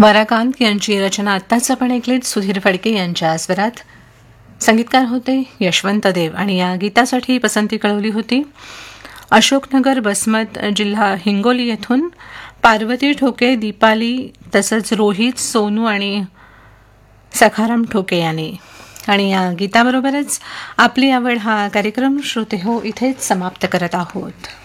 वराकांत यांची रचना आत्ताच आपण ऐकलीत सुधीर फडके यांच्या स्वरात. संगीतकार होते यशवंत देव आणि या गीतासाठी पसंती कळवली होती अशोकनगर बसमत जिल्हा हिंगोली येथून पार्वती ठोके, दीपाली तसंच रोहित, सोनू आणि सखाराम ठोके यांनी. आणि या गीताबरोबरच आपली आवड हा कार्यक्रम श्रोते हो इथेच समाप्त करत आहोत.